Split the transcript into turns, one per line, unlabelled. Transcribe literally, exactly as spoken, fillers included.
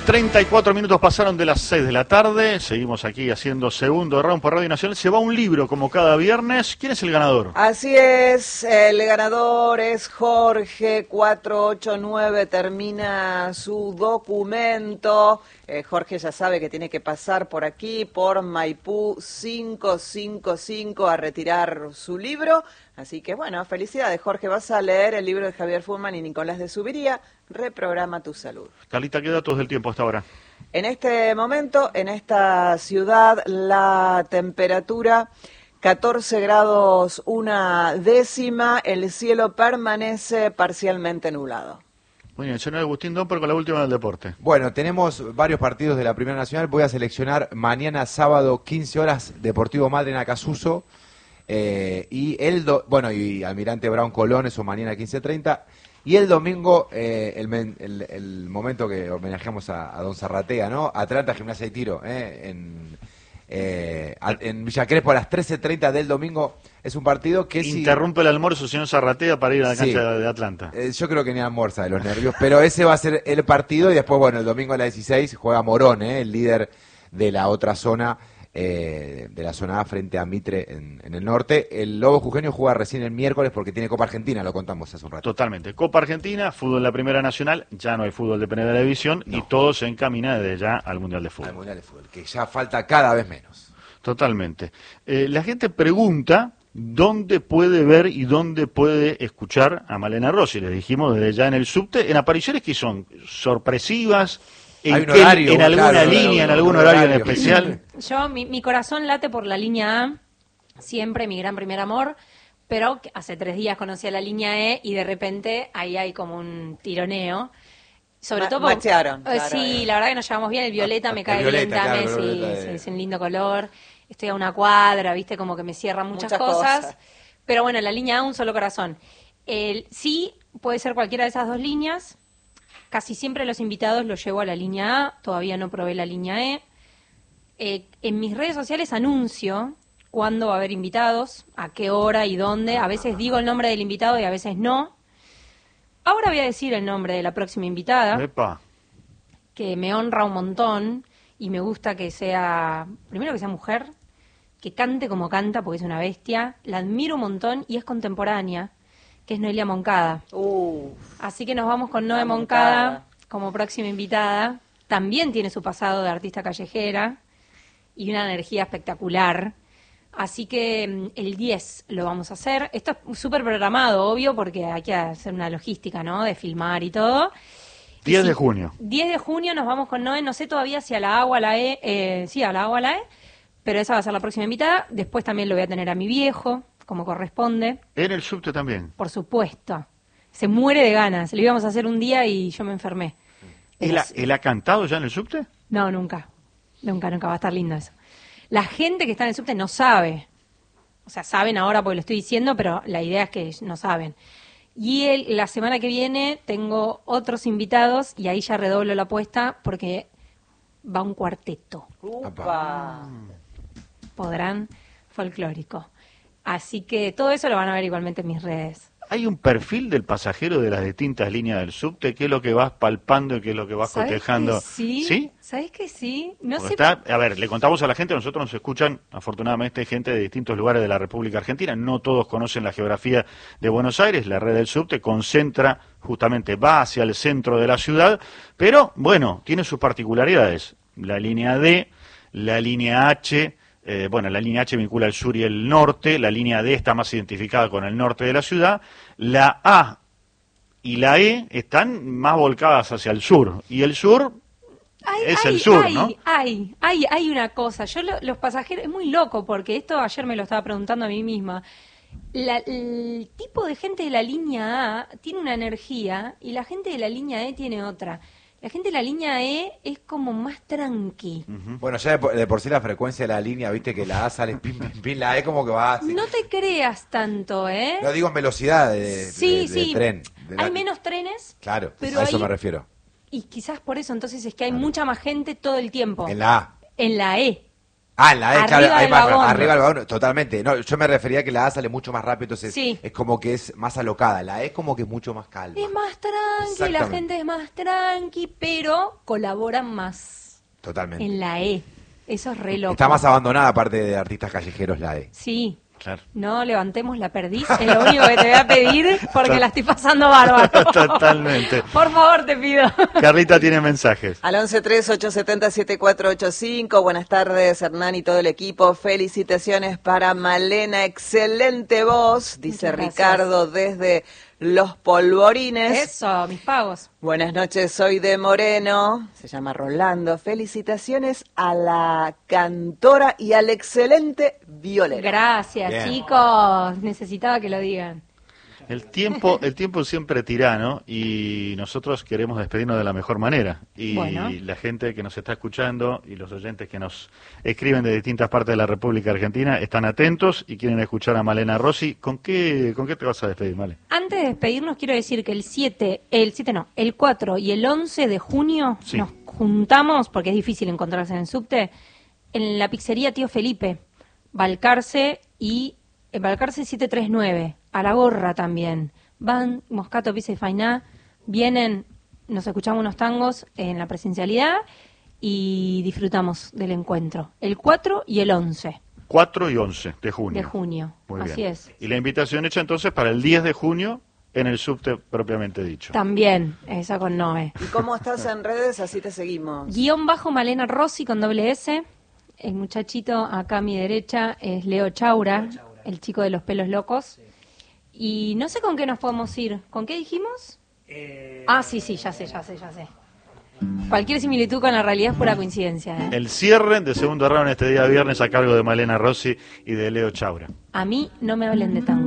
treinta y cuatro minutos pasaron de las seis de la tarde. Seguimos aquí haciendo segundo round por Radio Nacional. Se va un libro como cada viernes. ¿Quién es el ganador?
Así es, el ganador es Jorge cuatro ocho nueve, termina su documento. Eh, Jorge ya sabe que tiene que pasar por aquí, por Maipú quinientos cincuenta y cinco, a retirar su libro. Así que bueno, felicidades Jorge, vas a leer el libro de Javier Fuhrman y Nicolás de Subiría, Reprograma tu salud.
Carlita, ¿qué datos del tiempo hasta ahora?
En este momento, en esta ciudad, la temperatura catorce grados una décima, el cielo permanece parcialmente nublado.
Muy bien, señor Agustín Domper con la última del deporte.
Bueno, tenemos varios partidos de la Primera Nacional. Voy a seleccionar mañana sábado quince horas Deportivo Madryn Acasuso. Eh, y el do, bueno y Almirante Brown Colón, eso mañana quince treinta. Y el domingo, eh, el, el, el momento que homenajeamos a, a Don Zarratea, ¿no? Atlanta, Gimnasia y Tiro, ¿eh? en, eh, en Villa Crespo a las trece treinta del domingo. Es un partido que...
Interrumpe si... el almuerzo, señor Zarratea, para ir a la
sí.
cancha de Atlanta.
Eh, yo creo que ni almuerza de los nervios, pero ese va a ser el partido. Y después, bueno, el domingo a las dieciséis juega Morón, ¿eh? El líder de la otra zona, eh, de la zona A frente a Mitre en, en el norte. El Lobo Jujeño juega recién el miércoles porque tiene Copa Argentina, lo contamos hace un rato.
Totalmente. Copa Argentina, fútbol en la Primera Nacional, ya no hay fútbol de Primera División, no. Y todo se encamina desde ya al Mundial de Fútbol.
Al Mundial de Fútbol, que ya falta cada vez menos.
Totalmente. Eh, la gente pregunta dónde puede ver y dónde puede escuchar a Malena Rossi. Le dijimos desde ya en el subte, en apariciones que son sorpresivas, en,
Hay un
qué,
horario,
en alguna
claro,
línea,
claro,
en algún
un
horario,
horario
en especial.
Yo, mi, mi corazón late por la línea A, siempre mi gran primer amor, pero hace tres días conocí a la línea E y de repente ahí hay como un tironeo. Sobre
Ma
todo por,
machearon,
eh,
claro,
sí,
eh.
la verdad que nos llevamos bien. El violeta me
El
cae
violeta,
bien
claro,
también,
el
sí,
violeta
sí,
de-
es un lindo color. Estoy a una cuadra, viste, como que me cierran muchas,
Muchas
cosas.
cosas.
Pero bueno, la línea A, un solo corazón. El, sí, puede ser cualquiera de esas dos líneas. Casi siempre los invitados los llevo a la línea A, todavía no probé la línea E. Eh, en mis redes sociales anuncio cuándo va a haber invitados, a qué hora y dónde. A veces digo el nombre del invitado y a veces no. Ahora voy a decir el nombre de la próxima invitada,
Epa.
que me honra un montón y me gusta que sea, primero que sea mujer, que cante como canta porque es una bestia, la admiro un montón y es contemporánea, que es Noelia Moncada.
Uh,
Así que nos vamos con Noe
La
Moncada.
Moncada
como próxima invitada. También tiene su pasado de artista callejera y una energía espectacular. Así que mm, el diez lo vamos a hacer. Esto es súper programado, obvio, porque hay que hacer una logística, ¿no? De filmar y todo. Y
diez
sí,
de junio.
diez de junio nos vamos con Noé. No sé todavía si a la A o a la E. Eh, sí, a la A o a la E. Pero esa va a ser la próxima invitada. Después también lo voy a tener a mi viejo, como corresponde.
En el subte también.
Por supuesto. Se muere de ganas. Lo íbamos a hacer un día y yo me enfermé.
¿Él
Pero
ha,
sí.
él ha cantado ya en el subte?
No, nunca. Nunca, nunca va a estar lindo eso. La gente que está en el subte no sabe. O sea, saben ahora porque lo estoy diciendo, pero la idea es que no saben. Y el, la semana que viene tengo otros invitados y ahí ya redoblo la apuesta porque va un cuarteto.
upa.
Podrán folclórico. Así que todo eso lo van a ver igualmente en mis redes.
¿Hay un perfil del pasajero de las distintas líneas del subte? ¿Qué es lo que vas palpando y qué es lo que vas
¿Sabés
cotejando?
que sí?
¿Sí?
¿Sabés que sí? No
Porque
sé.
está, a ver, le contamos a la gente, nosotros nos escuchan afortunadamente gente de distintos lugares de la República Argentina, no todos conocen la geografía de Buenos Aires, la red del subte concentra, justamente va hacia el centro de la ciudad, pero bueno, tiene sus particularidades, la línea D, la línea H, eh, bueno, la línea H vincula el sur y el norte, la línea D está más identificada con el norte de la ciudad, la A y la E están más volcadas hacia el sur, y el sur...
Hay,
es
hay,
el sur,
hay,
¿no?
Hay, hay, hay una cosa. Yo lo- los pasajeros, es muy loco porque esto ayer me lo estaba preguntando a mí misma. La- el tipo de gente de la línea A tiene una energía y la gente de la línea E tiene otra. La gente de la línea E es como más tranqui.
Bueno, ya de por, de por sí la frecuencia de la línea, viste que la A sale pim, pim, pim, la E como que va así.
No te creas tanto, ¿eh?
No digo en velocidad de, de-
sí,
de- de
sí.
tren. de la-
Hay menos trenes.
Claro,
pero
a eso
hay-
me refiero.
Y quizás por eso entonces es que hay mucha más gente todo el tiempo.
En la A.
En la E.
Ah, la E,
Arriba
claro, ahí
del
va,
vagón.
arriba del vagón, totalmente. No, yo me refería a que la A sale mucho más rápido, entonces
Sí.
es como que es más alocada. La E es como que es mucho más calma.
Es más tranqui, la
Exactamente.
gente es más tranqui, pero colaboran más
Totalmente.
en la E. Eso es re loco.
Está más abandonada aparte de artistas callejeros la E.
Sí.
Claro.
No levantemos la perdiz, es lo único que te voy a pedir porque la estoy pasando bárbaro.
Totalmente.
Por favor, te pido.
Carlita tiene mensajes.
Al once tres ocho siete cero siete cuatro ocho cinco. Buenas tardes, Hernán y todo el equipo. Felicitaciones para Malena. Excelente voz, dice
Muchas gracias.
Ricardo desde Los Polvorines.
Eso, mis pagos.
Buenas noches, soy de Moreno. Se llama Rolando. Felicitaciones a la cantora y al excelente violero.
Gracias,
Bien.
chicos. Necesitaba que lo digan.
El tiempo, el tiempo es siempre tirano y nosotros queremos despedirnos de la mejor manera. Y
Bueno.
la gente que nos está escuchando y los oyentes que nos escriben de distintas partes de la República Argentina están atentos y quieren escuchar a Malena Rossi. ¿Con qué, con qué te vas a despedir, Male?
Antes de despedirnos, quiero decir que el siete, el siete no, el cuatro y el once de junio
Sí.
nos juntamos, porque es difícil encontrarse en el subte, en la pizzería Tío Felipe, Balcarce y en Balcarce siete tres nueve, a la gorra también. Van Moscato, Pizza y Fainá, vienen, nos escuchamos unos tangos en la presencialidad y disfrutamos del encuentro. El cuatro y el once
cuatro y once de junio.
de junio.
Muy
Así
bien.
es.
Y la invitación hecha entonces para el diez de junio en el subte propiamente dicho.
También, esa con Noé.
¿Y cómo estás en redes? Así te seguimos.
Guión bajo Malena Rossi con doble S. El muchachito acá a mi derecha es Leo Chaura, el chico de los pelos locos. Y no sé con qué nos podemos ir. ¿Con qué dijimos? Ah, sí, sí, ya sé, ya sé, ya sé. Cualquier similitud con la realidad es pura coincidencia, ¿eh?
El cierre de segundo round este día viernes a cargo de Malena Rossi y de Leo Chaura.
A mí no me hablen de tango.